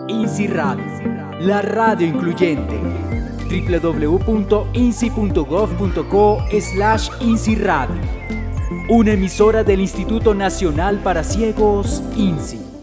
INSI Radio, la radio incluyente. www.insi.gov.co/INSI Radio. Una emisora del Instituto Nacional para Ciegos, INSI.